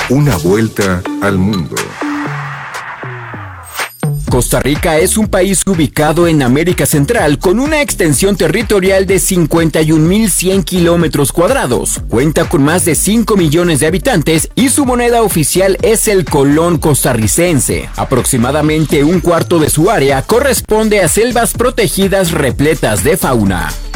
Una vuelta al mundo. Costa Rica es un país ubicado en América Central con una extensión territorial de 51.100 kilómetros cuadrados. Cuenta con más de 5 millones de habitantes y su moneda oficial es el colón costarricense. Aproximadamente un cuarto de su área corresponde a selvas protegidas repletas de fauna.